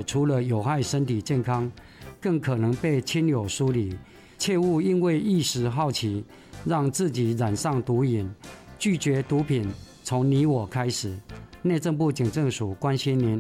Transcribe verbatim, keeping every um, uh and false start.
除了有害身体健康，更可能被亲友疏离。切勿因为一时好奇，让自己染上毒瘾。拒绝毒品，从你我开始。内政部警政署关心您。